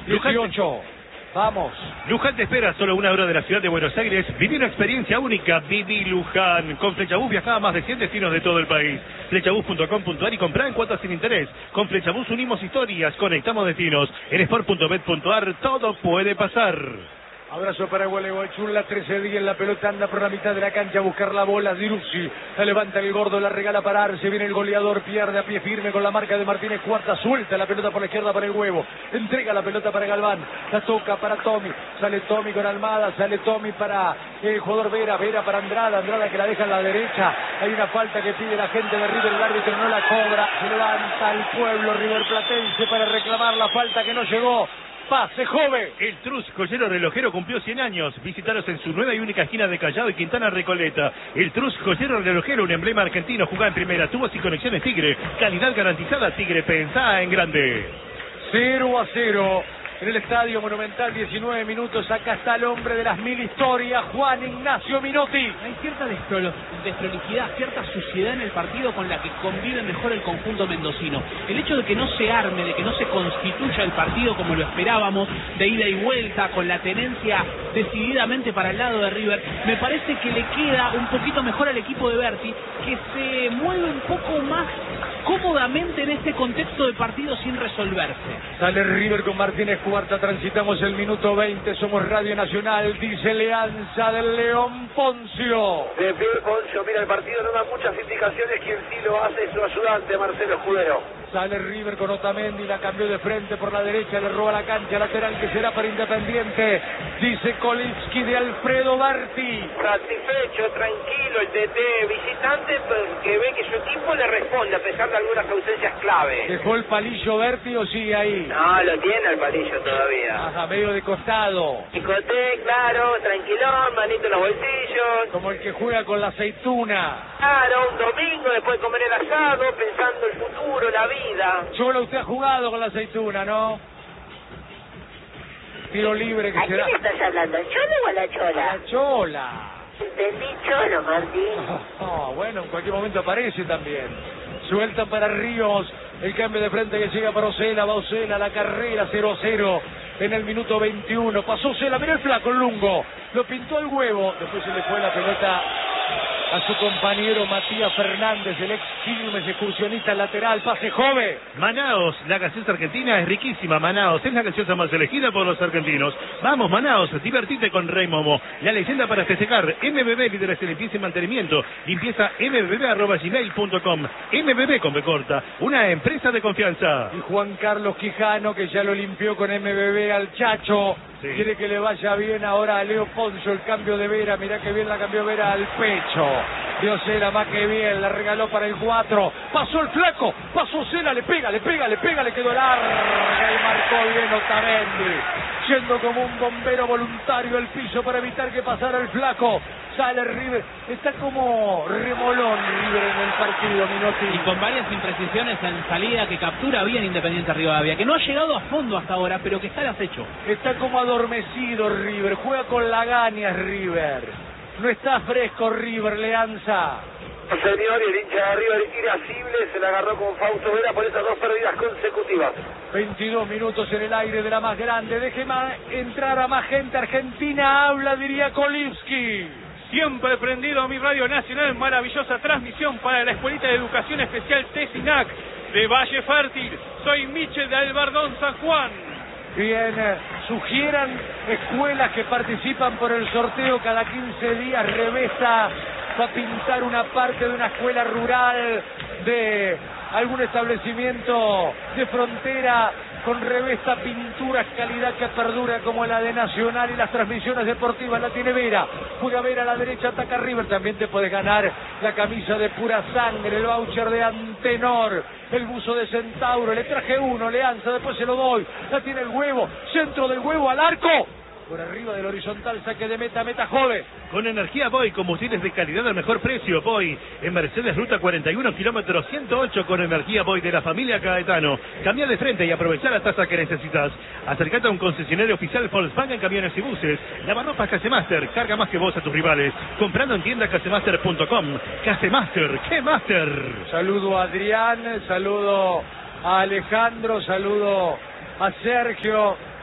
18. Vamos. Luján te espera, solo 1 hora de la ciudad de Buenos Aires. Viví una experiencia única. Viví Luján. Con Flechabús viajá a más de 100 destinos de todo el país. Flechabús.com.ar y comprá en cuotas sin interés. Con Flechabús unimos historias, conectamos destinos. En sport.bet.ar todo puede pasar. Abrazo para Gualeguaychú, la 13 en la pelota, anda por la mitad de la cancha a buscar la bola. Diruzzi, la levanta el gordo, la regala para Arce, viene el goleador, pierde a pie firme con la marca de Martínez Cuarta, suelta la pelota por la izquierda para el huevo, entrega la pelota para Galván, la toca para Tommy, sale Tommy con Almada, sale Tommy para el jugador Vera, Vera para Andrada, Andrada que la deja en la derecha, hay una falta que pide la gente de River, el árbitro no la cobra, se levanta el pueblo riverplatense para reclamar la falta que no llegó. Pase, joven. El Trus Joyero Relojero cumplió 100 años. Visítalos en su nueva y única esquina de Callao y Quintana Recoleta. El Trus Joyero Relojero, un emblema argentino, jugá en primera. Tubos y conexiones Tigre. Calidad garantizada, Tigre. Pensá en grande. 0-0. En el Estadio Monumental, 19 minutos. Acá está el hombre de las 1000 historias, Juan Ignacio Minotti. Hay cierta desprolijidad, cierta suciedad en el partido con la que convive mejor el conjunto mendocino. El hecho de que no se arme, de que no se constituya el partido como lo esperábamos, de ida y vuelta, con la tenencia decididamente para el lado de River, me parece que le queda un poquito mejor al equipo de Berti, que se mueve un poco más cómodamente en este contexto de partido sin resolverse. Sale River con Martínez Cuarta, transitamos el minuto 20, somos Radio Nacional, dice Leanza del León Poncio. De pie Poncio, mira, el partido no da muchas indicaciones, quien sí lo hace es su ayudante Marcelo Escudero. Sale River con Otamendi, la cambió de frente por la derecha, le roba la cancha, lateral que será para Independiente, dice Kolitsky de Alfredo Berti. Satisfecho, tranquilo, el DT visitante, que ve que su equipo le responde a pesar de algunas ausencias clave. ¿Dejó el palillo Berti o sigue ahí? No, lo tiene el palillo todavía. Ajá, medio de costado. Picoté, claro, tranquilón, manito en los bolsillos. Como el que juega con la aceituna. Claro, un domingo después de comer el asado, pensando el futuro, la vida. Cholo, usted ha jugado con la aceituna, ¿no? Tiro libre que ¿A será. quién estás hablando? ¿Al Cholo o a la Chola? La Chola. Entendí Cholo, Martín. Bueno, en cualquier momento aparece también. Suelta para Ríos. El cambio de frente que llega para Ocela. Va Ocela, la carrera 0-0 en el minuto 21. Pasó Ocela, mira el flaco, el lungo. Lo pintó al huevo. Después se le fue la pelota a su compañero Matías Fernández, el ex Quilmes, excursionista lateral, pase joven. Manaos, la gaseosa argentina es riquísima. Manaos es la gaseosa más elegida por los argentinos. Vamos, Manaos, divertite con Rey Momo. La leyenda para festejar. MBB, líderes en limpieza y mantenimiento. Limpieza mbb@gmail.com. MBB con B corta, una empresa de confianza. Y Juan Carlos Quijano, que ya lo limpió con MBB al Chacho. Sí. Quiere que le vaya bien ahora a Leo Poncio, el cambio de Vera, mirá que bien la cambió Vera al pecho. De Ocela más que bien, la regaló para el 4. Pasó el flaco, pasó Ocela, le pega, le quedó larga y marcó bien Otamendi. Yendo como un bombero voluntario al piso para evitar que pasara el flaco. Sale River, está como remolón River en el partido, Minotti. Y con varias imprecisiones en salida que captura bien Independiente Rivadavia, que no ha llegado a fondo hasta ahora, pero que está al acecho. Está como adormecido River, juega con lagañas River. No está fresco River, Leanza. Señor, y el hincha de River irascible se la agarró con Fausto Vera por esas 2 pérdidas consecutivas. 22 minutos en el aire de la más grande. Deje entrar a más gente argentina. Habla, diría Kolitsky. Siempre prendido a mi Radio Nacional, maravillosa transmisión para la Escuelita de Educación Especial TESINAC de Valle Fértil. Soy Michel de Albardón, San Juan. Bien, sugieran escuelas que participan por el sorteo cada 15 días. Revesa va a pintar una parte de una escuela rural, de algún establecimiento de frontera, con Revesta pinturas, calidad que perdura como la de Nacional, y las transmisiones deportivas la tiene Vera. Juega Vera a la derecha, ataca River. También te puedes ganar la camisa de Pura Sangre, el voucher de Antenor, el buzo de Centauro. Le traje uno, Leanza, después se lo doy. La tiene el huevo, centro del huevo al arco. Por arriba del horizontal, saque de meta, meta joven. Con energía Boy, combustibles de calidad al mejor precio. Boy, en Mercedes Ruta 41, kilómetro 108, con energía Boy de la familia Caetano. Cambia de frente y aprovecha la tasa que necesitas. Acercate a un concesionario oficial Volkswagen Camiones y Buses. Lavarropas Casemaster, carga más que vos a tus rivales. Comprando en tienda casemaster.com. Casemaster, ¡qué master! Saludo a Adrián, saludo a Alejandro, saludo a Sergio.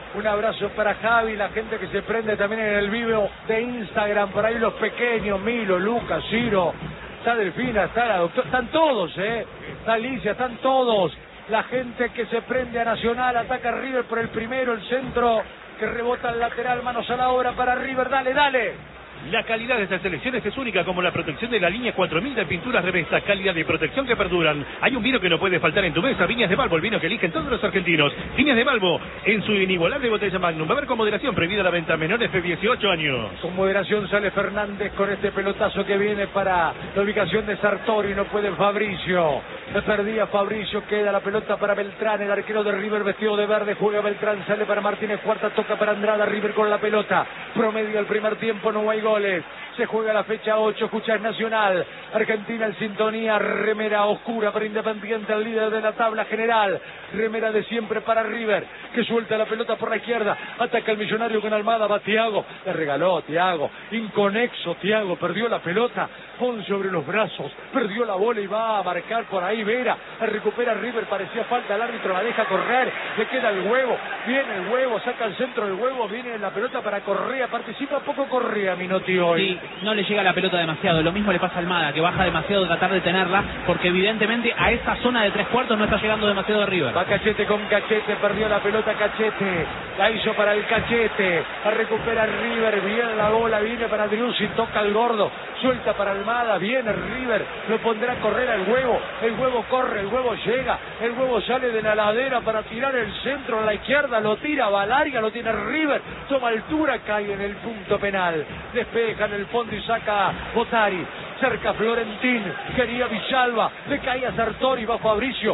Un abrazo para Javi, la gente que se prende también en el vivo de Instagram, por ahí los pequeños, Milo, Lucas, Ciro, está Delfina, está la doctora, están todos, está Alicia, están todos. La gente que se prende a Nacional, ataca a River por el primero, el centro que rebota al lateral, manos a la obra para River, dale, dale. La calidad de estas selecciones es única, como la protección de la línea 4000 de pinturas Revesta, calidad de protección que perduran. Hay un vino que no puede faltar en tu mesa, Viñas de Balbo, el vino que eligen todos los argentinos. Viñas de Balbo, en su inigualable botella Magnum. Va a haber con moderación, prohibida la venta a menores de 18 años. Con moderación sale Fernández con este pelotazo que viene para la ubicación de Sartori, no puede Fabricio. Se perdía Fabricio, queda la pelota para Beltrán, el arquero de River vestido de verde, juega Beltrán, sale para Martínez Cuarta, toca para Andrada, River con la pelota. Promedio el primer tiempo, no hay goles. Se juega la fecha 8, escuchas Nacional. Argentina en sintonía, remera oscura para Independiente, el líder de la tabla general. Remera de siempre para River, que suelta la pelota por la izquierda. Ataca el Millonario con Almada, va Thiago. Le regaló Thiago, inconexo Thiago, perdió la pelota. Pon sobre los brazos, perdió la bola y va a marcar por ahí Vera. Recupera River, parecía falta, el árbitro la deja correr. Le queda el huevo, viene el huevo, saca el centro del huevo, viene la pelota para Correa. Participa poco Correa, Minotti hoy. Sí, no le llega la pelota demasiado. Lo mismo le pasa a Almada, que baja demasiado a tratar de tenerla, porque evidentemente a esa zona de 3/4 no está llegando demasiado de River. Va Cachete con Cachete, perdió la pelota Cachete, la hizo para el Cachete, la recupera River, bien la bola, viene para Driussi, toca el gordo, suelta para Almada, viene River, lo pondrá a correr al huevo, el huevo corre, el huevo llega, el huevo sale de la ladera para tirar el centro a la izquierda, lo tira Valaria, lo tiene River, toma altura, cae en el punto penal, despeja en el fondo y saca Botari. Cerca Florentín, quería Villalba, le caía Sartori, va Fabricio,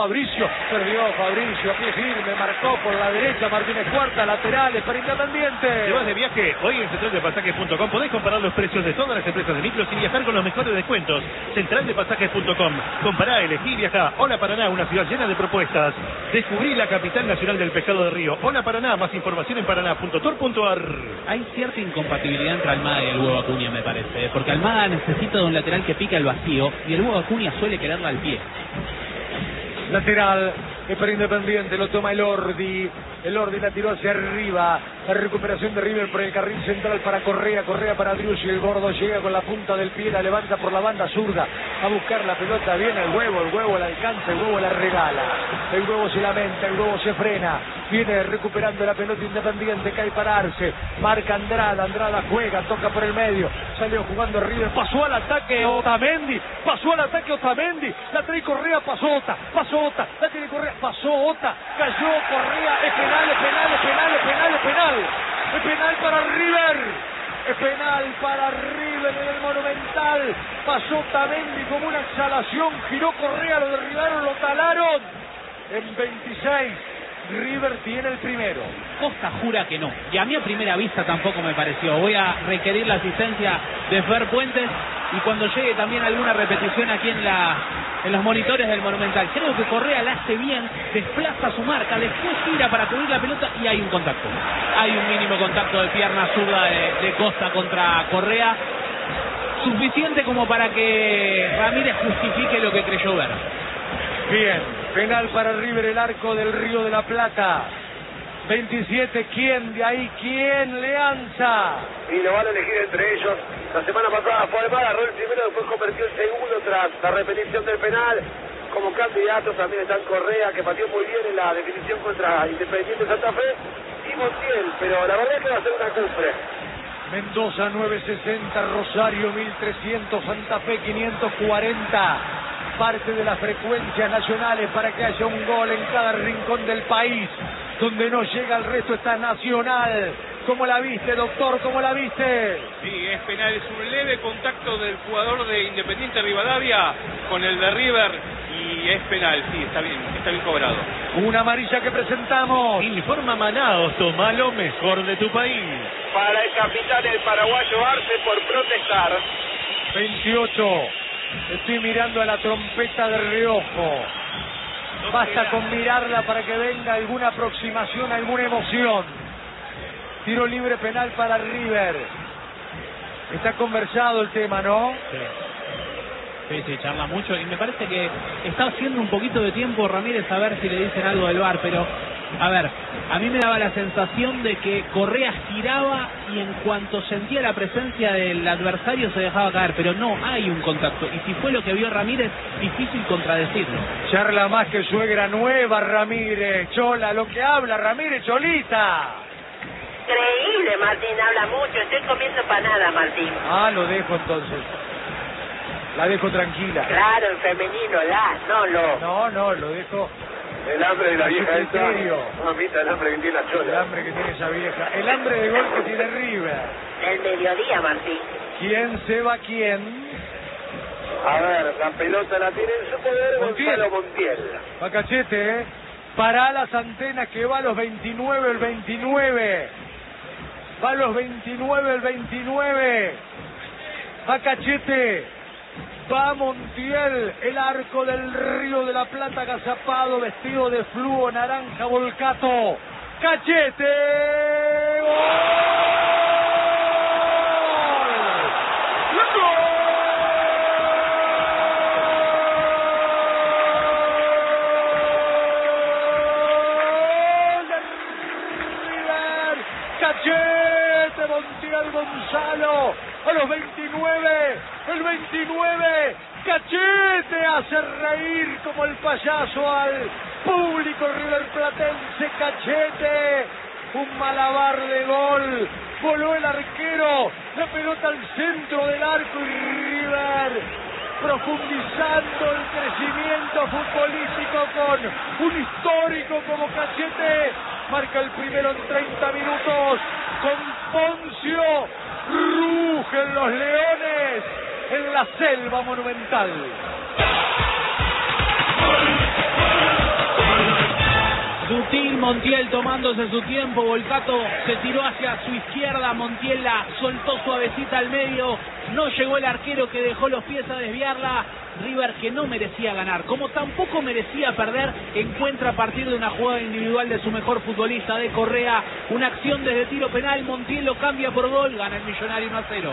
perdió Fabricio, a pie firme, marcó por la derecha, Martínez Cuarta, laterales para Independiente. Si vas de viaje, hoy en centraldepasajes.com podés comparar los precios de todas las empresas de micros y viajar con los mejores descuentos. Centraldepasajes.com, compará, elegí y viajá. Hola Paraná, una ciudad llena de propuestas. Descubrí la capital nacional del pescado de río. Hola Paraná, más información en paraná.tor.ar. Hay cierta incompatibilidad entre Almada y el huevo Acuña, me parece, porque Almada necesita de un lateral que pica el vacío y el huevo Acuña suele quererla al pie. Lateral para Independiente, lo toma el Ordi la tiró hacia arriba, la recuperación de River por el carril central para Correa para Driussi, el gordo llega con la punta del pie, la levanta por la banda zurda a buscar la pelota, viene el huevo la alcanza, el huevo la regala, el huevo se lamenta, el huevo se frena, viene recuperando la pelota Independiente, cae para Arce, marca Andrada juega, toca por el medio, salió jugando River, pasó al ataque Otamendi, la trae Correa, pasó Ota, la tiene Correa, pasó Ota, cayó Correa, es penal para River. Es penal para River en el Monumental. Pasó Otamendi como una exhalación, giró Correa, lo derribaron, lo talaron. En 26, River tiene el primero. Costa jura que no, y a mí a primera vista tampoco me pareció. Voy a requerir la asistencia de Fer Puentes y cuando llegue también alguna repetición aquí en los monitores del Monumental. Creo que Correa la hace bien, desplaza su marca, después gira para cubrir la pelota y hay un contacto. Hay un mínimo contacto de pierna zurda de Costa contra Correa, suficiente como para que Ramírez justifique lo que creyó ver. Bien, penal para River, el arco del Río de la Plata. 27, ¿quién de ahí? ¿Quién le alza? Y lo van a elegir entre ellos. La semana pasada fue Almada, agarró el primero, después convirtió el segundo tras la repetición del penal. Como candidatos también están Correa, que pateó muy bien en la definición contra Independiente Santa Fe, y Montiel, pero la verdad es que va a ser una cumbre. Mendoza 960, Rosario 1300, Santa Fe 540. Parte de las frecuencias nacionales para que haya un gol en cada rincón del país. Donde no llega el resto está Nacional. ¿Cómo la viste, doctor? ¿Cómo la viste? Sí, es penal, es un leve contacto del jugador de Independiente Rivadavia con el de River y es penal, sí, está bien cobrado. Una amarilla que presentamos. Informa Manaos, toma lo mejor de tu país. Para el capitán, el paraguayo Arce, por protestar. 28. Estoy mirando a la trompeta de reojo. Basta con mirarla para que venga alguna aproximación, alguna emoción. Tiro libre penal para River. Está conversado el tema, ¿no? Sí, charla mucho y me parece que está haciendo un poquito de tiempo Ramírez a ver si le dicen algo del VAR, pero A ver, a mí me daba la sensación de que Correa giraba y en cuanto sentía la presencia del adversario se dejaba caer, pero no hay un contacto. Y si fue lo que vio Ramírez, difícil contradecirlo. Charla más que suegra nueva, Ramírez. Chola, lo que habla Ramírez, Cholita. Increíble, Martín, habla mucho. Estoy comiendo panada, Martín. Ah, lo dejo entonces. La dejo tranquila. Claro, en femenino, No, lo dejo. El hambre de la vieja esta. Criterio. Mamita, el hambre que tiene la El chola. hambre que tiene esa vieja. El hambre de gol que tiene River. Del mediodía, Martín. ¿Quién se va quién? A ver, la pelota la tiene en su poder Gonzalo Montiel. Va Cachete, para las antenas que va a los 29 el 29. Va a los 29 el 29. Va Cachete. Va Montiel, el arco del Río de la Plata agazapado, vestido de fluo naranja volcato. ¡Cachete! ¡Gol! Cachete, Montiel Gonzalo, a los 29, el 29, Cachete hace reír como el payaso al público riverplatense. Cachete, un malabar de gol, voló el arquero, la pelota al centro del arco y River profundizando el crecimiento futbolístico con un histórico como Cachete. Marca el primero en 30 minutos con Poncio. Rugen los leones en la selva monumental. Sutil Montiel tomándose su tiempo, Volcato se tiró hacia su izquierda, Montiel la soltó suavecita al medio, no llegó el arquero que dejó los pies a desviarla. River, que no merecía ganar, como tampoco merecía perder, encuentra a partir de una jugada individual de su mejor futbolista, de Correa, una acción desde tiro penal, Montiel lo cambia por gol, gana el Millonario 1-0.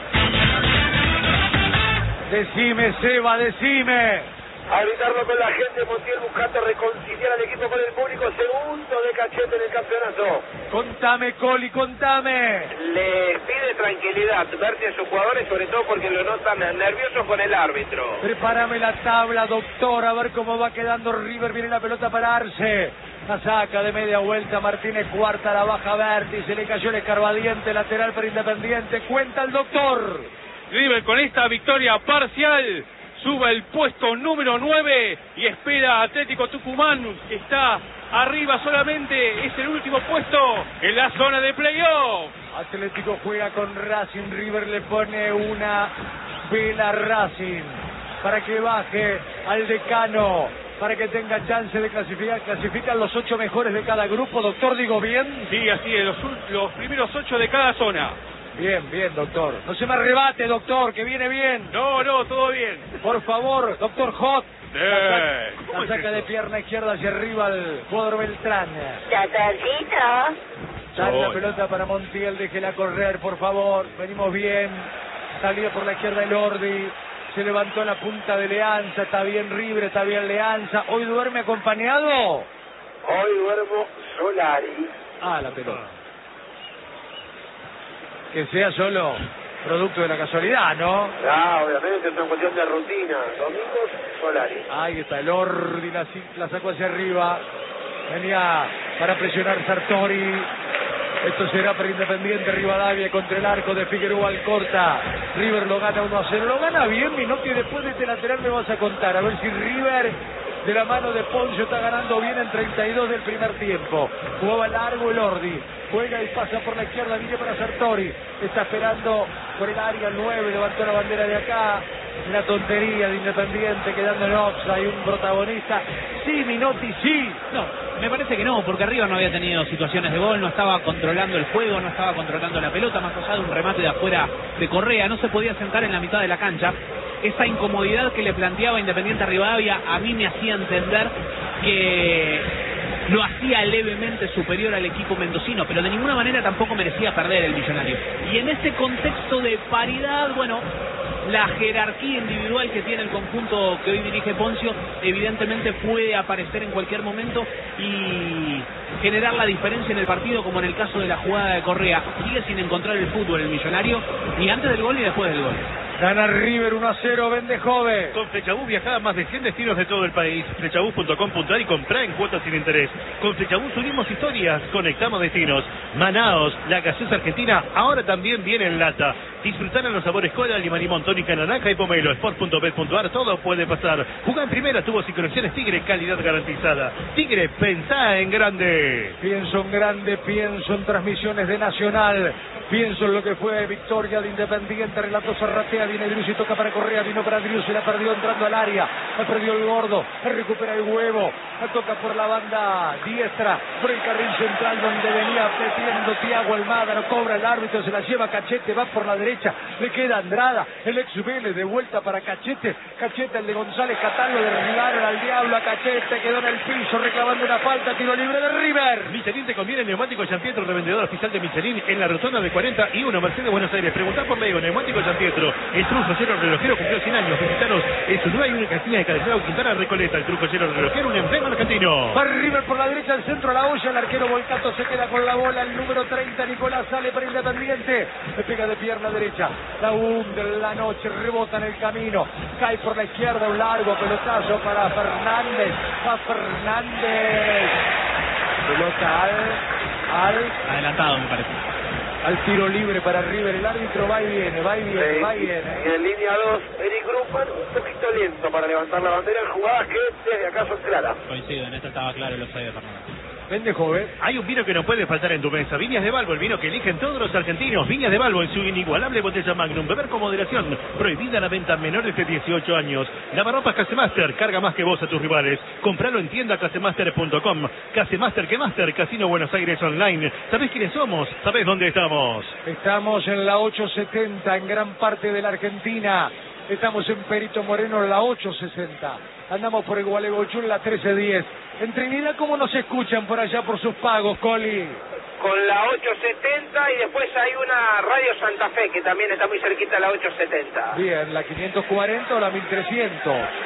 Decime, Seba, decime. A gritarlo con la gente, Montiel buscando reconciliar al equipo con el público. Segundo de Cachete en el campeonato. Contame, Coli, contame. Le pide tranquilidad, verse a sus jugadores, sobre todo porque lo notan nerviosos con el árbitro. Prepárame la tabla, doctor, a ver cómo va quedando River. Viene la pelota para Arce. La saca de media vuelta Martínez, cuarta, la baja Vértice, le cayó el escarbadiente, lateral para Independiente. Cuenta el doctor. River con esta victoria parcial sube el puesto número 9 y espera a Atlético Tucumán, que está arriba solamente, es el último puesto en la zona de playoff. Atlético juega con Racing, River le pone una vela a Racing para que baje al decano, para que tenga chance de clasificar. Clasifican los 8 mejores de cada grupo, doctor, ¿digo bien? Sí, así es, los primeros 8 de cada zona. Bien, bien, doctor. No se me arrebate, doctor, que viene bien. No, todo bien. Por favor, doctor Hot. ¿Cómo La es saca eso? de pierna izquierda hacia arriba al jugador Beltrán. Chatarcito. Sale la pelota para Montiel, déjela correr, por favor. Venimos bien. Salió por la izquierda el Ordi. Se levantó la punta de Leanza. Está bien River, está bien Leanza. ¿Hoy duerme acompañado? Hoy duermo Solari. Ah, la pelota. Que sea solo producto de la casualidad, ¿no? Ah, obviamente es una cuestión de rutina. Domingos, Solari. Ahí está el Ordi, la sacó hacia arriba. Venía para presionar Sartori. Esto será para Independiente Rivadavia contra el arco de Figueroa Alcorta. River lo gana 1-0. Lo gana bien, Minotti, y después de este lateral me vas a contar. A ver si River, de la mano de Poncio, está ganando bien en 32 del primer tiempo. Jugaba largo el Ordi. Juega y pasa por la izquierda, viene para Sartori. Está esperando por el área 9, levantó la bandera de acá. Una tontería de Independiente, quedando en offside, un protagonista. Sí, Minotti, sí. No, me parece que no, porque River no había tenido situaciones de gol, no estaba controlando el juego, no estaba controlando la pelota, más allá de un remate de afuera de Correa, no se podía sentar en la mitad de la cancha. Esa incomodidad que le planteaba Independiente Rivadavia a mí me hacía entender que lo hacía levemente superior al equipo mendocino, pero de ninguna manera tampoco merecía perder el Millonario. Y en ese contexto de paridad, bueno, la jerarquía individual que tiene el conjunto que hoy dirige Ponzio evidentemente puede aparecer en cualquier momento y generar la diferencia en el partido, como en el caso de la jugada de Correa. Sigue sin encontrar el fútbol el Millonario, ni antes del gol ni después del gol. Gana River 1-0, vende joven. Con Flechabús viajá a más de 100 destinos de todo el país. Flechabús.com.ar y comprá en cuotas sin interés. Con Flechabús unimos historias, conectamos destinos. Manaos, la gaseosa argentina, ahora también viene en lata. Disfrutar en los sabores cola, limón y tónica, naranja y pomelo. Sport.bet.ar, todo puede pasar. Jugá en primera, tubos y conexiones Tigre, calidad garantizada. Tigre, pensá en grande. Pienso en grande, pienso en transmisiones de Nacional. Pienso en lo que fue victoria de Independiente. Relató Zarratea, viene Driussi, toca para Correa, vino para Driussi, la perdió entrando al área. La perdió el gordo, recupera el huevo. La toca por la banda diestra, por el carril central donde venía metiendo Thiago Almada. No cobra el árbitro, se la lleva Cachete, va por la derecha. Le queda Andrada, el ex Vélez, de vuelta para Cachete. Cachete, el de González Catán, lo derribaron al diablo a Cachete, quedó en el piso reclamando una falta, tiro libre de River. Michelin te conviene, neumático San Pietro, revendedor oficial de Michelin en la rotonda de 41, Mercedes, Buenos Aires. Preguntá por Lego, neumático San Pietro. El trucollero relojero cumplió 100 años. Visitanos en su nueva y única esquina de Calzado Quintana Recoleta. El trucollero relojero, un emblema argentino. Va River por la derecha, el centro a la olla. El arquero Volcato se queda con la bola. El número 30, Nicolás, sale para Independiente. Le pega de pierna derecha. La hunde en la noche, rebota en el camino. Cae por la izquierda, un largo pelotazo para Fernández. Va Fernández. Pelota al Adelantado, me parece. Al tiro libre para River. El árbitro va y viene, va y viene, va y viene. Y en línea 2, Eric Grupan, un poquito lento para levantar la bandera en jugadas que desde acá son claras. Coincido, en esto estaba claro el offside de Fernández. Vende joven. Hay un vino que no puede faltar en tu mesa. Viñas de Balbo, el vino que eligen todos los argentinos. Viñas de Balbo en su inigualable botella Magnum. Beber con moderación. Prohibida la venta a menores de 18 años. Lavarropas Casemaster. Carga más que vos a tus rivales. Compralo en tienda casemaster.com. Casemaster que Master. Casino Buenos Aires Online. ¿Sabés quiénes somos? ¿Sabés dónde estamos? Estamos en la 870 en gran parte de la Argentina. Estamos en Perito Moreno en la 860. Andamos por el Gualeguaychú en la 1310. En Trinidad, ¿cómo nos escuchan por allá por sus pagos, Coli? Con la 870 y después hay una Radio Santa Fe que también está muy cerquita de la 870. Bien, ¿la 540 o la 1300?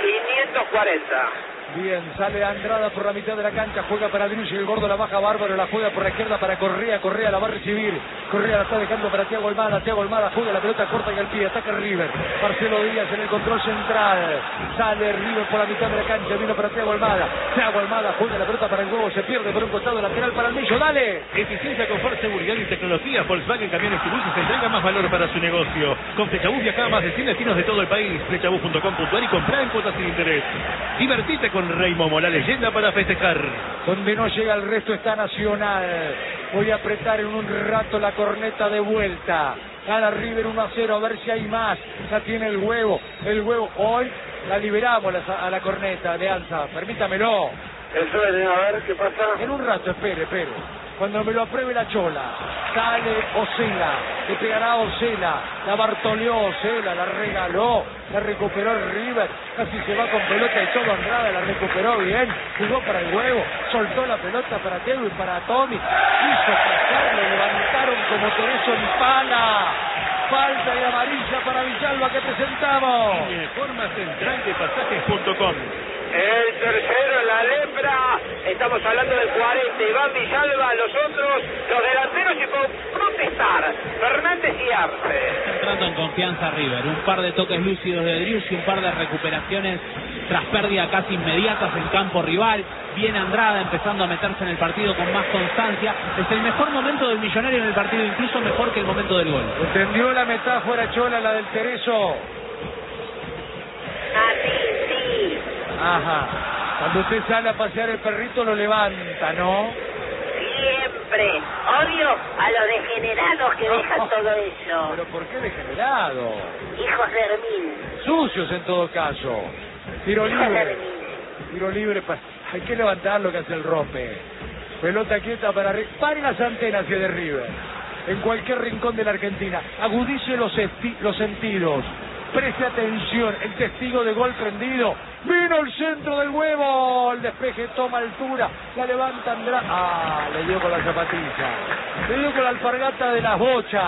540. Bien, sale Andrada por la mitad de la cancha, juega para Driussi, el gordo la baja bárbaro, la juega por la izquierda para Correa, Correa la va a recibir, Correa la está dejando para Thiago Almada juega la pelota corta y al pie, ataca River, Marcelo Díaz en el control central, sale River por la mitad de la cancha, vino para Thiago Almada juega la pelota para el huevo, se pierde por un costado lateral para el Millo, dale. Eficiencia, confort, seguridad y tecnología. Volkswagen Camiones y Buses entrega más valor para su negocio. Con Flechabús viajá a más de 100 destinos de todo el país. Flechabús.com.ar y comprá en cuotas sin interés. Divertite con Rey Momo, la leyenda para festejar. Donde no llega el resto está Nacional. Voy a apretar en un rato la corneta de vuelta. Gana River 1-0, a ver si hay más. Ya tiene el huevo hoy la liberamos a la corneta de Alza, permítamelo. Eso es, a ver qué pasa. En un rato, espere. Cuando me lo apruebe la chola, sale Osela, le pegará a Osela, la bartoleó Osela, la regaló, la recuperó el River, casi se va con pelota y todo Andrada, la recuperó bien, jugó para el huevo, soltó la pelota para Teo y para Tommy, hizo pasar, lo levantaron como Tereso en pala. Falta y amarilla para Villalba que presentamos. Forma central de pasajes.com. El tercero, la lepra. Estamos hablando del 40. Iván Villalba, los otros, los delanteros y con protestar. Fernández y Arce. Entrando en confianza River. Un par de toques lúcidos de Driussi, un par de recuperaciones tras pérdida casi inmediatas en campo rival. Viene Andrada empezando a meterse en el partido con más constancia. Es el mejor momento del Millonario en el partido, incluso mejor que el momento del gol. ¿Entendió la metáfora, Chola, la del Tereso? Sí. Ajá. Cuando usted sale a pasear el perrito lo levanta, ¿no? Siempre. Odio a los degenerados que dejan todo eso. ¿Pero por qué degenerado? Hijos de Hermín. Sucios en todo caso. Tiro libre. Tiro libre. Hay que levantar lo que hace el rompe. Pelota quieta para River. Pare las antenas que de River. En cualquier rincón de la Argentina. Agudice los sentidos. Preste atención. El testigo de gol prendido. Vino el centro del huevo. El despeje toma altura. La levanta Andrada. Le dio con la zapatilla. Le dio con la alpargata de las bochas.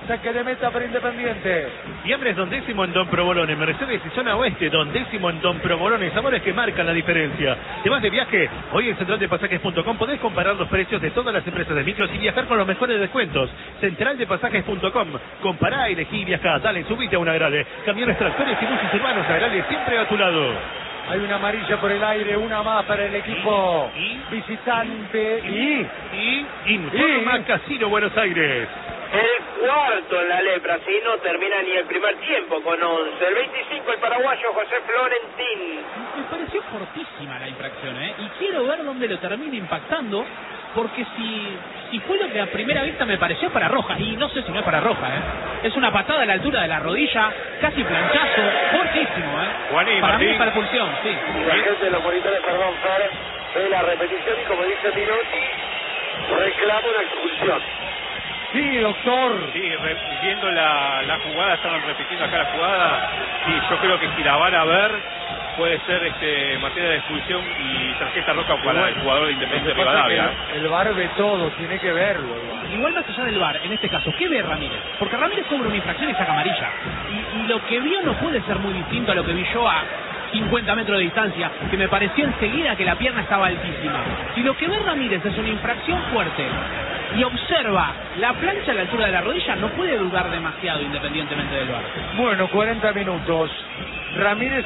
Saque de meta para Independiente. Fiambres Don Décimo en Don Provolone, Mercedes y Zona Oeste, Don Décimo en Don Provolone, sabores que marcan la diferencia. ¿Te vas de viaje? Hoy en centraldepasajes.com podés comparar los precios de todas las empresas de micros y viajar con los mejores descuentos. Centraldepasajes.com, compará, elegí y viajá, dale, subite a un Agrale. Camiones, tractores y buses urbanos, Agrale siempre a tu lado. Hay una amarilla por el aire, una más para el equipo visitante y Informa Casino Buenos Aires. El cuarto en la lepra, si no termina ni el primer tiempo con 11. El 25 el paraguayo José Florentín. Me pareció fortísima la infracción, y quiero ver dónde lo termina impactando, porque si fue lo que a primera vista me pareció para roja, y no sé si no es para roja, es una patada a la altura de la rodilla, casi planchazo, fortísimo, Juaní, para Martín. mí para expulsión, sí. Y la gente de los monitores, perdón, Fer, ve la repetición y como dice Minot, reclama una expulsión. Sí, doctor. Sí, viendo la jugada, estaban repitiendo acá la jugada, y yo creo que si la van a ver, puede ser materia de expulsión y tarjeta roja para el jugador de Independiente Rivadavia. El VAR ve todo, tiene que verlo. Igual más allá del VAR, en este caso, ¿qué ve Ramírez? Porque Ramírez cobra una infracción y saca amarilla. Y lo que vio no puede ser muy distinto a lo que vi yo a 50 metros de distancia, que me pareció enseguida que la pierna estaba altísima. Si lo que ve Ramírez es una infracción fuerte y observa la plancha a la altura de la rodilla, no puede dudar demasiado independientemente del VAR. Bueno, 40 minutos. Ramírez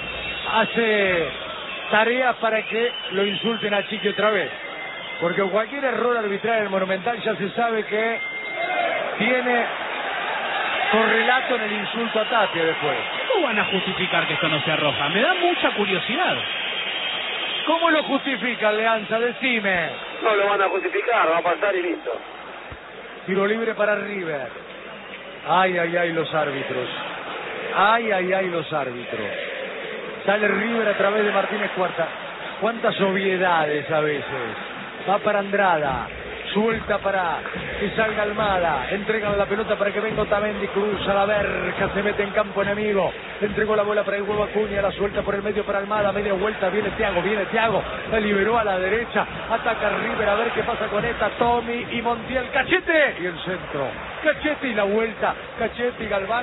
hace tarea para que lo insulten a Chiqui otra vez. Porque cualquier error arbitral en el Monumental ya se sabe que tiene correlato en el insulto a Tapia después. ¿Cómo van a justificar que esto no sea roja? Me da mucha curiosidad. ¿Cómo lo justifica Leanza? Decime. No lo van a justificar, va a pasar y listo. Tiro libre para River. Ay, ay, ay, los árbitros. Ay, ay, ay, los árbitros. Sale River a través de Martínez Cuarta. Cuántas obviedades a veces. Va para Andrada. Suelta para que salga Almada. Entregan la pelota para que venga Otamendi. Cruza la verja. Se mete en campo enemigo. Entregó la bola para el huevo Acuña. La suelta por el medio para Almada. Media vuelta. Viene Thiago. La liberó a la derecha. Ataca River. A ver qué pasa con esta. Tommy y Montiel. ¡Cachete! Y el centro. Cachete y la vuelta. Cachete y Galván.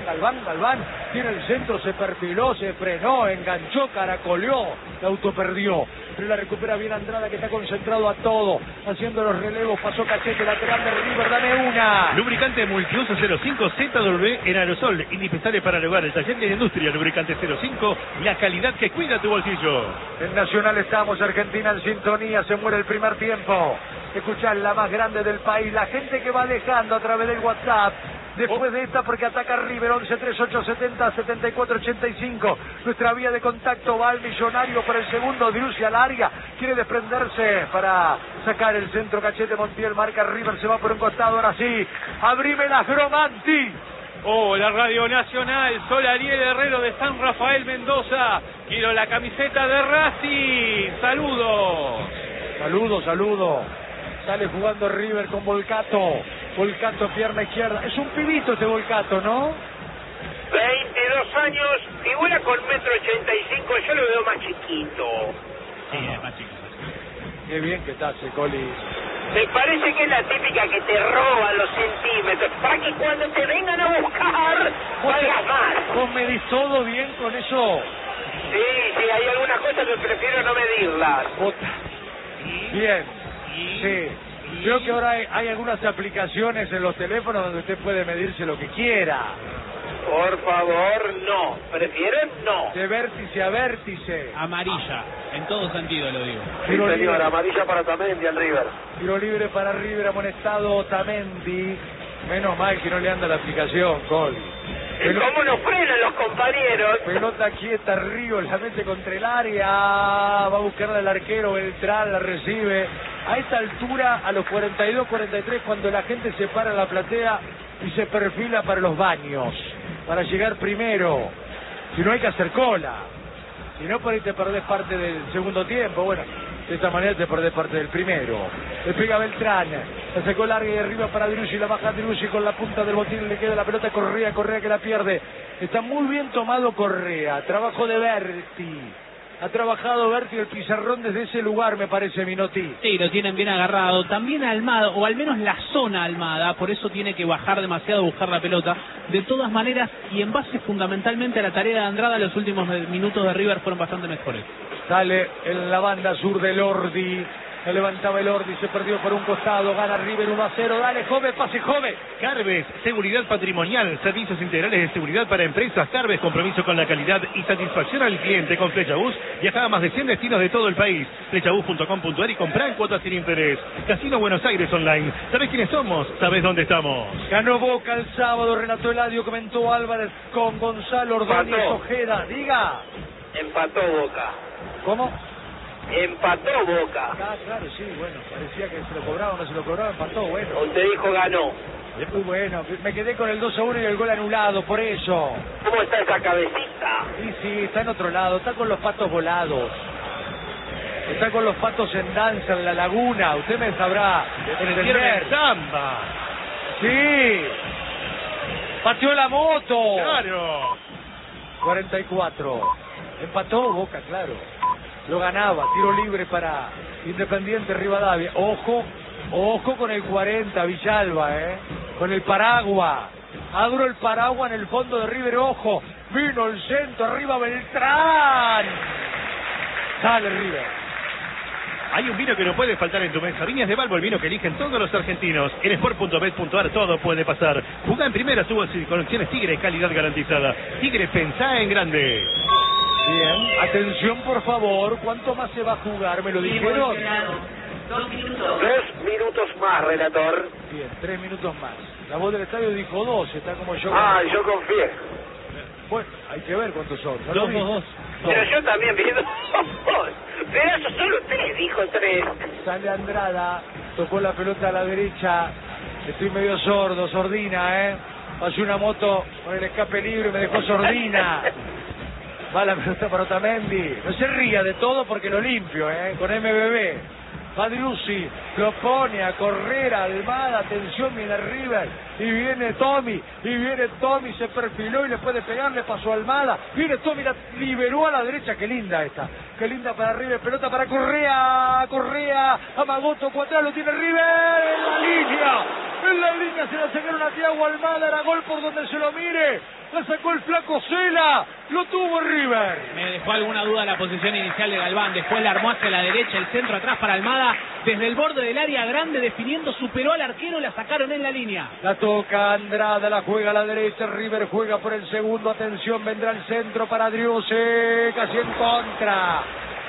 Tiene el centro. Se perfiló. Se frenó. Enganchó. Caracoleó. La auto perdió. Pero la recupera bien Andrada, que está concentrado a todo. Haciendo los relevos. Pasó Cachete. Lateral de River. Dame una. Lubricante Multiuso 05 ZW en aerosol. Indispensable para el hogar. El taller de la industria. Lubricante 05. La calidad que cuida tu bolsillo. En Nacional estamos. Argentina en sintonía. Se muere el primer tiempo. Escuchar la más grande del país. La gente que va dejando a través del WhatsApp. Después de esta, porque ataca River, 11-3870-74-85. Nuestra vía de contacto va al millonario por el segundo. Driussi al área. Quiere desprenderse para sacar el centro. Cachete, Montiel, marca River. Se va por un costado. Ahora sí. Abrime las Gromanti. Oh, la Radio Nacional, Sol Ariel Herrero de San Rafael Mendoza. Quiero la camiseta de Racing. Saludos. Saludo. Sale jugando River con Volcato. Volcato, pierna izquierda. Es un pibito este Volcato, ¿no? 22 años, figura con 1,85 m, yo lo veo más chiquito. Sí, es más chico. Qué bien que está Coli. Me parece que es la típica que te roba los centímetros, para que cuando te vengan a buscar, valgas más. ¿Vos medís todo bien con eso? Sí, hay algunas cosas que prefiero no medirlas. Bien, sí. Creo que ahora hay algunas aplicaciones en los teléfonos donde usted puede medirse lo que quiera. Por favor, no. ¿Prefiero? No. De vértice a vértice. Amarilla, en todo sentido lo digo. Sí, señor, amarilla para Otamendi al River. Tiro libre para River, amonestado Otamendi. Menos mal que no le anda la aplicación, Col. ¿Cómo nos frenan los compañeros? Pelota quieta, Río, la mete contra el área. Va a buscarla el arquero, Beltrán la recibe. A esta altura, a los 42, 43, cuando la gente se para en la platea y se perfila para los baños, para llegar primero. Si no, hay que hacer cola. Si no, por ahí te perdés parte del segundo tiempo. Bueno, de esta manera te perdés parte del primero. Le pega Beltrán. La sacó larga y arriba para Driussi. La baja Driussi con la punta del botín. Le queda la pelota a Correa que la pierde. Está muy bien tomado Correa. Trabajo de Berti. Ha trabajado Berti el pizarrón desde ese lugar, me parece, Minotti. Sí, lo tienen bien agarrado. También Almada, o al menos la zona Almada, por eso tiene que bajar demasiado a buscar la pelota. De todas maneras, y en base fundamentalmente a la tarea de Andrada, los últimos minutos de River fueron bastante mejores. Sale en la banda sur del Ordi. Se levantaba el Ordi, se perdió por un costado, gana River 1-0, dale Jove, pase Jove. Carves, seguridad patrimonial, servicios integrales de seguridad para empresas. Carves, compromiso con la calidad y satisfacción al cliente. Con Flechabús, viaja a más de 100 destinos de todo el país. Flechabús.com.ar y comprá en cuotas sin interés. Casino Buenos Aires Online. ¿Sabés quiénes somos? ¿Sabés dónde estamos? Ganó Boca el sábado, relató Eladio, comentó Álvarez con Gonzalo Ordóñez Ojeda. Diga. Empató Boca. ¿Cómo? Empató Boca. Ah, claro, sí, bueno, parecía que se lo cobraba o no se lo cobraba, empató, bueno. Usted dijo ganó. Muy bueno, me quedé con el 2-1 y el gol anulado, por eso. ¿Cómo está esa cabecita? Sí, está en otro lado, está con los patos volados. Está con los patos en danza en la laguna, usted me sabrá entender. Samba. Sí. Pateó la moto. Claro. 44. Empató Boca, claro. Lo ganaba, tiro libre para Independiente Rivadavia. Ojo con el 40, Villalba, con el paraguas. Abro el paraguas en el fondo de River, ojo. Vino el centro, arriba Beltrán. Sale River. Hay un vino que no puede faltar en tu mesa. Viñas de Balbo, el vino que eligen todos los argentinos. En sport.bet.ar todo puede pasar. Jugá en primera, subo con opciones Tigre, calidad garantizada. Tigre, pensá en grande. Bien, atención por favor, ¿cuánto más se va a jugar? ¿Me lo dijeron? 2 minutos. 3 minutos más, relator. Bien, 3 minutos más. La voz del estadio dijo 2, está como yo. Ah, yo confié. Bueno, hay que ver cuántos son. ¿No lo vi? 2-2-2. Pero yo también viendo. Pero eso solo 3, dijo 3. Sale Andrada, tocó la pelota a la derecha. Estoy medio sordo, sordina, Pasé una moto con el escape libre y me dejó sordina. Va la pelota para Otamendi. No se ría de todo porque lo limpio, con MBB. Padriuzzi lo pone a correr a Almada, atención, viene River, y viene Tommy, se perfiló y le puede pegar, le pasó a Almada, viene Tommy, la liberó a la derecha, qué linda esta, qué linda para River, pelota para Correa, Amagoto, Cuatrao, lo tiene River, en la línea se la sacaron a Thiago Almada, era gol por donde se lo mire, la sacó el flaco Cela, lo tuvo River. Me dejó alguna duda la posición inicial de Galván, después la armó hacia la derecha, el centro atrás para Almada, desde el borde del área grande definiendo, superó al arquero, la sacaron en la línea. La toca Andrada, la juega a la derecha, River juega por el segundo, atención, vendrá el centro para Driussi, casi en contra.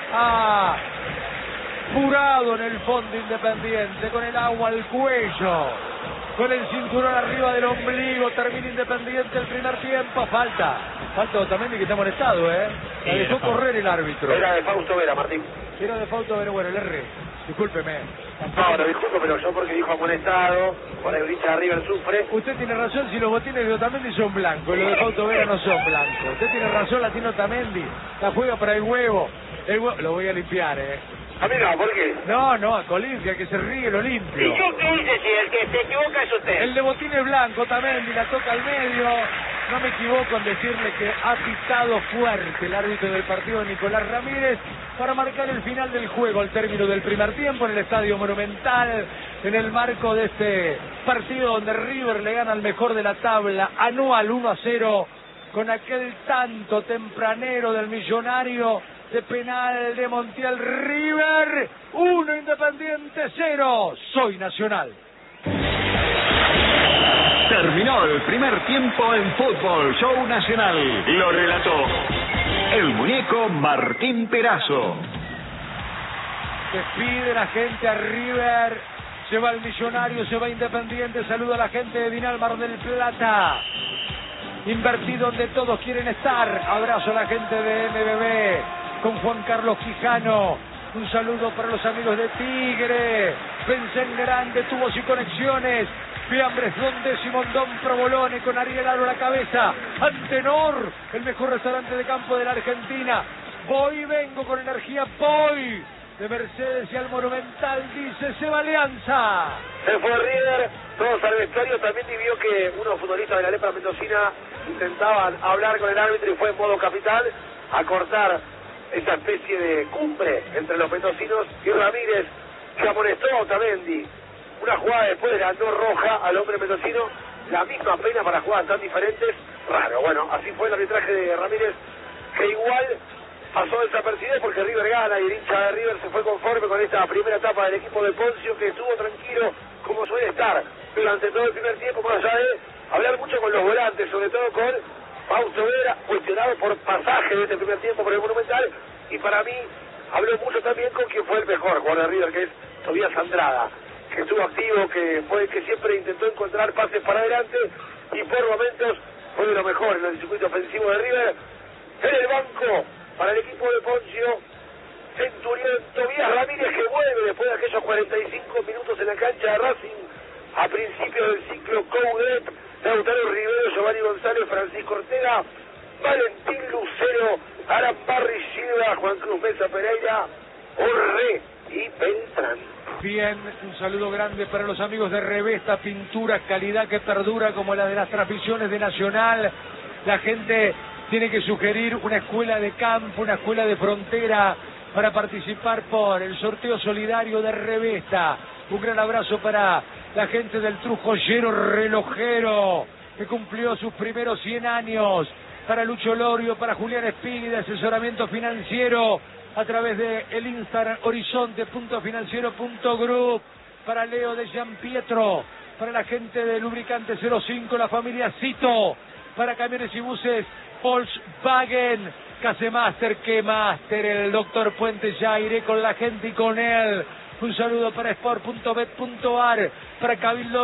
Purado en el fondo Independiente, con el agua al cuello, con el cinturón arriba del ombligo, termina Independiente el primer tiempo, falta Otamendi que está molestado, La dejó correr el árbitro. Era de Fausto Vera, Martín. Era de Fausto Vera, bueno, el R, discúlpeme. No, disculpo, pero yo porque dijo amonestado, por el hincha de River sufre. Usted tiene razón, si los botines de Otamendi son blancos, los de Fausto Vera no son blancos. Usted tiene razón, la tiene Otamendi, la juega para el huevo. Lo voy a limpiar, A mí no, ¿por qué? No, a Colín, que al que se ríe lo limpio. ¿Y yo qué hice si el que se equivoca es usted? El de botines blanco Otamendi, la toca al medio. No me equivoco en decirle que ha pitado fuerte el árbitro del partido, Nicolás Ramírez, para marcar el final del juego al término del primer tiempo en el Estadio Monumental, en el marco de este partido donde River le gana al mejor de la tabla, anual 1-0, con aquel tanto tempranero del Millonario de penal de Montiel. River 1, Independiente 0. Soy Nacional. Terminó el primer tiempo en Fútbol Show Nacional. Lo relató el muñeco Martín Perazo. Despide la gente a River. Se va el Millonario, se va Independiente. Saluda a la gente de Vinal Mar del Plata. Invertido donde todos quieren estar. Abrazo a la gente de MBB con Juan Carlos Quijano. Un saludo para los amigos de Tigre. Pensé en grande, tubos y conexiones. Fiambres Don Décimo, Don Provolone con Ariel Aro a la cabeza. Antenor, el mejor restaurante de campo de la Argentina. Voy y vengo con energía, voy. De Mercedes y al Monumental, dice Seba Alianza. Se fue River, todos al vestuario. También vio que unos futbolistas de la Lepra Mendocina intentaban hablar con el árbitro y fue en modo capital a cortar esa especie de cumbre entre los mendocinos y Ramírez, que amonestó a Otamendi. Una jugada después de la no roja al hombre mendocino, la misma pena para jugadas tan diferentes. Raro, bueno, así fue el arbitraje de Ramírez, que igual pasó desapercibido porque River gana y el hincha de River se fue conforme con esta primera etapa del equipo de Poncio, que estuvo tranquilo como suele estar durante todo el primer tiempo, más allá de hablar mucho con los volantes, sobre todo con Fausto Vera, cuestionado por pasaje de este primer tiempo por el Monumental, y para mí habló mucho también con quien fue el mejor jugador de River, que es Tobías Andrada, que estuvo activo, que fue el que siempre intentó encontrar pases para adelante y por momentos fue de lo mejor en el circuito ofensivo de River. En el banco para el equipo de Poncio, Centurión Tobías Ramírez, que vuelve después de aquellos 45 minutos en la cancha de Racing a principio del ciclo Coudet. Lautaro Rivero, Giovanni González, Francisco Ortega, Valentín Lucero, Aran Barri Silva, Juan Cruz Mesa Pereira, Orre y Beltrán. Bien, un saludo grande para los amigos de Revesta Pintura, calidad que perdura como la de las transmisiones de Nacional. La gente tiene que sugerir una escuela de campo, una escuela de frontera para participar por el sorteo solidario de Revesta. Un gran abrazo para la gente del Trujoyero Relojero, que cumplió sus primeros 100 años. Para Lucho Lorio, para Julián Espini, de asesoramiento financiero a través de el Instagram horizonte.financiero.group. Para Leo de Gianpietro, para la gente de Lubricante 05, la familia Cito. Para camiones y buses Volkswagen, Casemaster, que Master, el doctor Puente, ya iré con la gente y con él. Un saludo para sport.bet.ar, para Cabildo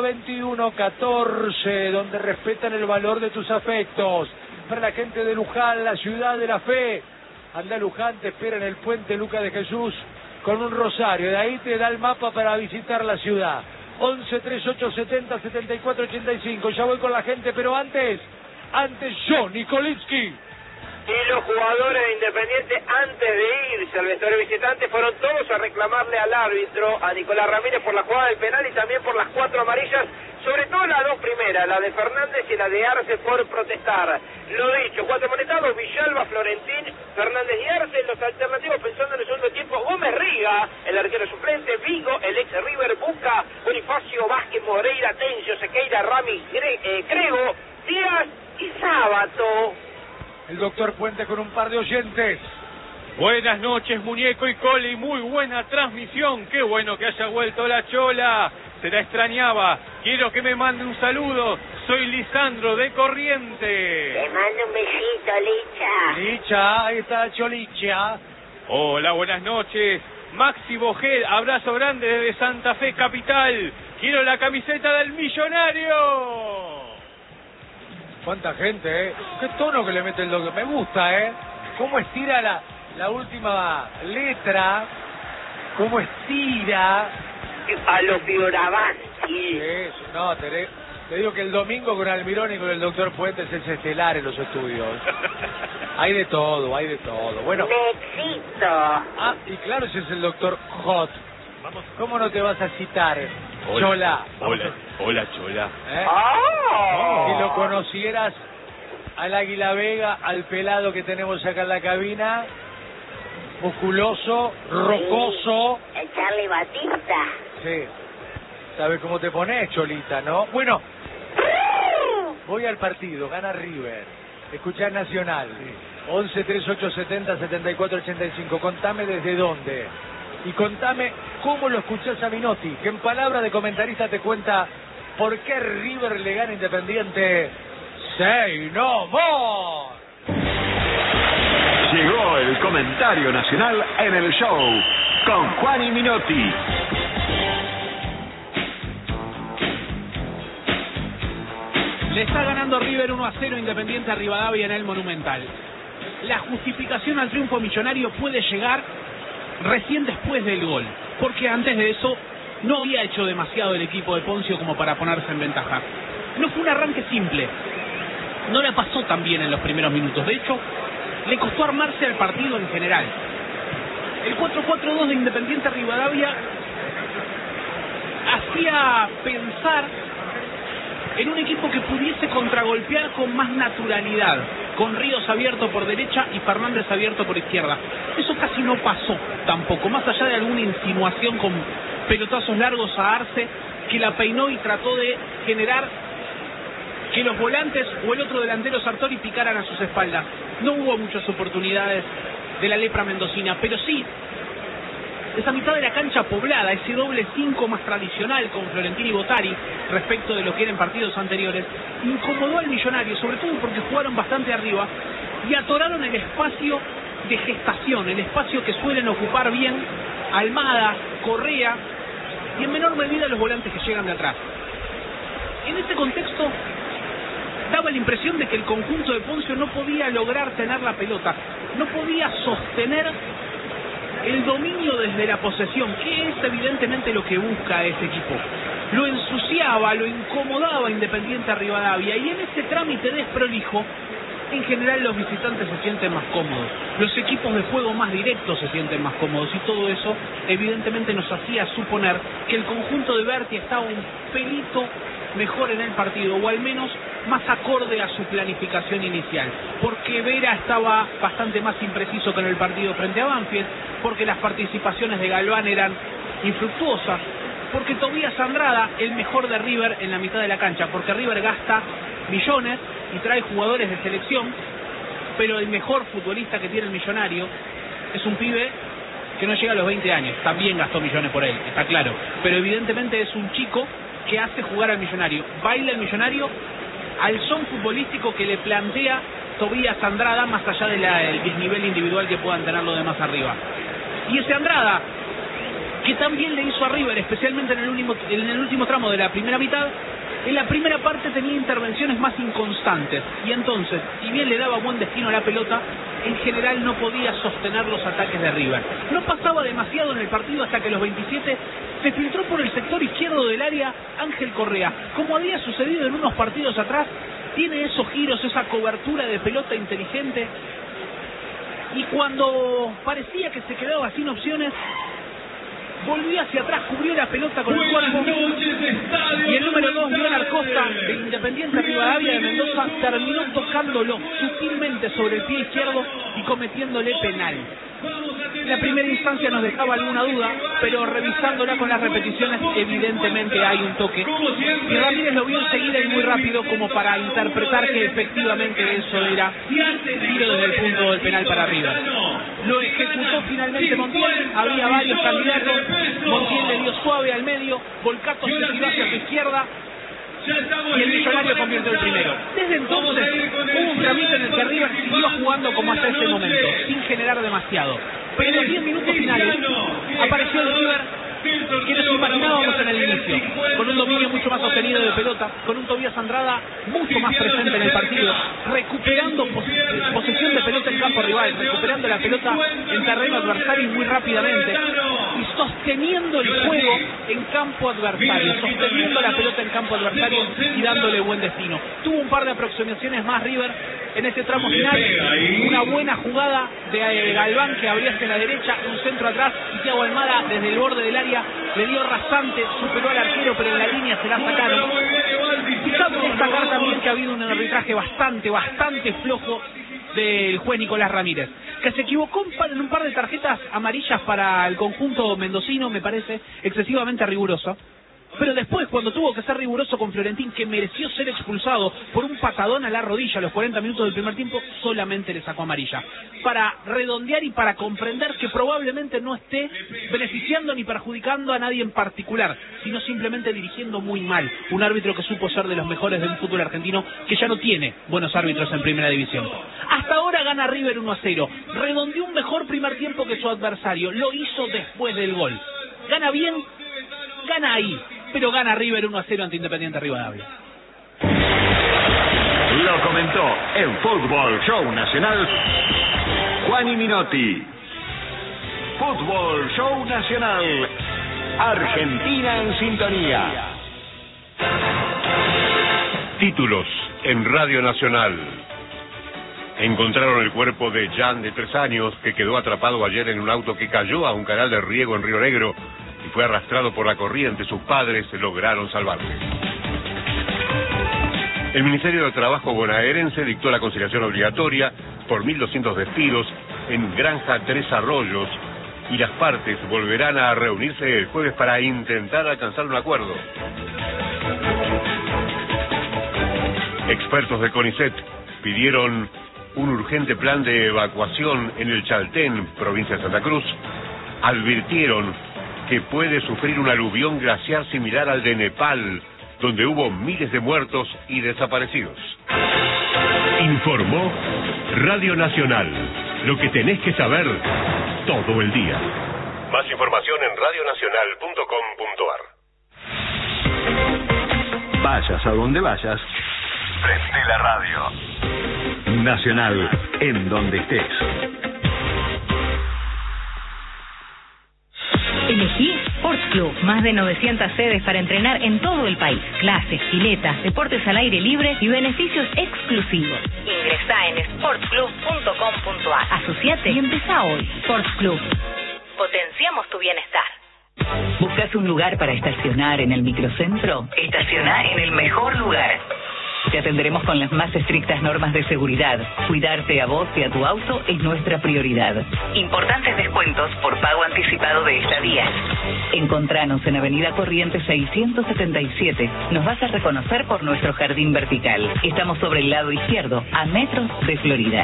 2114, donde respetan el valor de tus afectos. Para la gente de Luján, la ciudad de la fe. Anda a Luján, te espera en el puente Luca de Jesús con un rosario. De ahí te da el mapa para visitar la ciudad. 11 38 70 74 85. Ya voy con la gente, pero antes yo, Nikolitsky. Y los jugadores de Independiente, antes de irse al vestuario visitante, fueron todos a reclamarle al árbitro, a Nicolás Ramírez, por la jugada del penal y también por las 4 amarillas, sobre todo las 2 primeras, la de Fernández y la de Arce, por protestar. Lo dicho, 4 amonestados: Villalba, Florentín, Fernández y Arce. Los alternativos, pensando en el segundo tiempo: Gómez Riga, el arquero suplente; Vigo, el ex River; Busca, Bonifacio, Vázquez, Moreira, Tencio, Sequeira, Rami, Crego, Díaz y Sábato. El doctor Puente con un par de oyentes. Buenas noches, Muñeco y Coli, muy buena transmisión. Qué bueno que haya vuelto la Chola, se la extrañaba. Quiero que me mande un saludo. Soy Lisandro de Corrientes. Te mando un besito, Licha. Licha, ahí está Cholicha. Hola, buenas noches. Maxi Bogel, abrazo grande desde Santa Fe Capital. Quiero la camiseta del Millonario. Cuánta gente, qué tono que le mete el doctor. Me gusta, cómo estira la última letra, cómo estira. A lo Fioravanti. Sí, no, te digo que el domingo con Almirón y con el doctor Puentes es estelar en los estudios. Hay de todo, hay de todo. Bueno. Nexito. Ah, y claro, ese es el doctor Hot. Vamos. ¿Cómo no te vas a citar, Chola? Hola, Chola. Si lo conocieras al Águila Vega, al pelado que tenemos acá en la cabina, musculoso, rocoso. El Charlie Batista. Sí. ¿Sabes cómo te pones, Cholita, no? Bueno, voy al partido, gana River. Escuchá Nacional. 11 38 70 74 85. Contame desde dónde. Y contame cómo lo escuchás a Minotti, que en palabra de comentarista te cuenta por qué River le gana Independiente. ¡Say no more! Llegó el comentario nacional en el show con Juan y Minotti. Le está ganando River 1-0 Independiente a Rivadavia en el Monumental. La justificación al triunfo millonario puede llegar recién después del gol, porque antes de eso no había hecho demasiado el equipo de Poncio como para ponerse en ventaja. No fue un arranque simple, no le pasó tan bien en los primeros minutos, de hecho le costó armarse al partido en general. El 4-4-2 de Independiente Rivadavia hacía pensar en un equipo que pudiese contragolpear con más naturalidad, con Ríos abierto por derecha y Fernández abierto por izquierda. Eso casi no pasó tampoco, más allá de alguna insinuación con pelotazos largos a Arce, que la peinó y trató de generar que los volantes o el otro delantero Sartori picaran a sus espaldas. No hubo muchas oportunidades de la lepra mendocina, pero sí esa mitad de la cancha poblada, ese doble 5 más tradicional con Florentini y Bottari respecto de lo que eran partidos anteriores, incomodó al Millonario, sobre todo porque jugaron bastante arriba y atoraron el espacio de gestación, el espacio que suelen ocupar bien Almada, Correa y en menor medida los volantes que llegan de atrás. En ese contexto daba la impresión de que el conjunto de Poncio no podía lograr tener la pelota, no podía sostener el dominio desde la posesión, que es evidentemente lo que busca ese equipo. Lo ensuciaba, lo incomodaba Independiente Rivadavia, y en ese trámite desprolijo, en general los visitantes se sienten más cómodos, los equipos de juego más directos se sienten más cómodos, y todo eso evidentemente nos hacía suponer que el conjunto de Berti estaba un pelito mejor en el partido, o al menos más acorde a su planificación inicial, porque Vera estaba bastante más impreciso que en el partido frente a Banfield, porque las participaciones de Galván eran infructuosas, porque Tobías Andrada, el mejor de River en la mitad de la cancha, porque River gasta millones y trae jugadores de selección, pero el mejor futbolista que tiene el Millonario es un pibe que no llega a los 20 años, también gastó millones por él, está claro, pero evidentemente es un chico que hace jugar al Millonario, baila el Millonario al son futbolístico que le plantea Tobías Andrada, más allá del desnivel individual que puedan tener los demás arriba. Y ese Andrada, que también le hizo a River, especialmente en el último tramo de la primera mitad, en la primera parte tenía intervenciones más inconstantes, y entonces, si bien le daba buen destino a la pelota, en general no podía sostener los ataques de River. No pasaba demasiado en el partido hasta que los 27 se filtró por el sector izquierdo del área Ángel Correa. Como había sucedido en unos partidos atrás, tiene esos giros, esa cobertura de pelota inteligente, y cuando parecía que se quedaba sin opciones, volvió hacia atrás, cubrió la pelota con el cuerpo, y el número 2, Leonard Costa, de Independiente Rivadavia de Mendoza, terminó tocándolo sutilmente sobre el pie izquierdo y cometiéndole penal. En la primera instancia nos dejaba alguna duda, pero revisándola con las repeticiones evidentemente hay un toque, y Ramírez lo vio enseguida y muy rápido como para interpretar que efectivamente eso era tiro desde el punto del penal para River. Lo ejecutó finalmente Montiel, había varios candidatos, Montiel le dio suave al medio, Volcato se tiró hacia su izquierda y el Millonario convirtió el primero. Desde entonces hubo un trámite en el que River siguió jugando como hasta ese momento, sin generar demasiado. Pero en los 10 minutos finales apareció el River que nos imaginábamos en el inicio, con un dominio mucho más sostenido de pelota, con un Tobías Andrada mucho más presente en el partido, recuperando posesión de pelota en campo rival, recuperando la pelota en terreno adversario muy rápidamente, y sosteniendo el juego en campo adversario, sosteniendo la pelota en campo adversario y dándole buen destino. Tuvo un par de aproximaciones más River en ese tramo final, una buena jugada de Galván que abría hacia la derecha, un centro atrás, y Thiago Almada desde el borde del área le dio rasante, superó al arquero, pero en la línea se la sacaron. Y cabe destacar también que ha habido un arbitraje bastante flojo del juez Nicolás Ramírez, que se equivocó en un par de tarjetas amarillas para el conjunto mendocino, me parece excesivamente riguroso. Pero después, cuando tuvo que ser riguroso con Florentín, que mereció ser expulsado por un patadón a la rodilla a los 40 minutos del primer tiempo, solamente le sacó amarilla. Para redondear y para comprender que probablemente no esté beneficiando ni perjudicando a nadie en particular, sino simplemente dirigiendo muy mal. Un árbitro que supo ser de los mejores del fútbol argentino, que ya no tiene buenos árbitros en primera división. Hasta ahora gana River 1-0. Redondeó un mejor primer tiempo que su adversario. Lo hizo después del gol. Gana bien, gana ahí. Pero gana River 1-0 ante Independiente Rivadavia. Lo comentó en Fútbol Show Nacional Juani Minotti. Fútbol Show Nacional, Argentina en sintonía. Títulos en Radio Nacional. Encontraron el cuerpo de Jan, de 3 años, que quedó atrapado ayer en un auto que cayó a un canal de riego en Río Negro y fue arrastrado por la corriente. Sus padres lograron salvarlo. El Ministerio de Trabajo bonaerense dictó la conciliación obligatoria por 1.200 despidos en Granja Tres Arroyos y las partes volverán a reunirse el jueves para intentar alcanzar un acuerdo. Expertos de CONICET pidieron un urgente plan de evacuación en el Chaltén, provincia de Santa Cruz. Advirtieron que puede sufrir un aluvión glaciar similar al de Nepal, donde hubo miles de muertos y desaparecidos. Informó Radio Nacional. Lo que tenés que saber todo el día. Más información en radionacional.com.ar. Vayas a donde vayas, prende la radio. Nacional, en donde estés. Elegí Sports Club, más de 900 sedes para entrenar en todo el país. Clases, piletas, deportes al aire libre y beneficios exclusivos. Ingresá en sportsclub.com.ar. Asociate y empezá hoy. Sports Club. Potenciamos tu bienestar. ¿Buscas un lugar para estacionar en el microcentro? Estacioná en el mejor lugar. Te atenderemos con las más estrictas normas de seguridad. Cuidarte a vos y a tu auto es nuestra prioridad. Importantes descuentos por pago anticipado de estadías. Encontranos en Avenida Corrientes 677. Nos vas a reconocer por nuestro jardín vertical. Estamos sobre el lado izquierdo, a metros de Florida.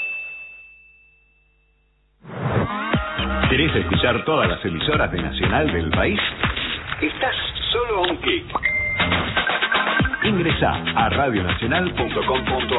¿Querés escuchar todas las emisoras de Nacional del país? Estás solo a un clic. Ingresá a radionacional.com.ar.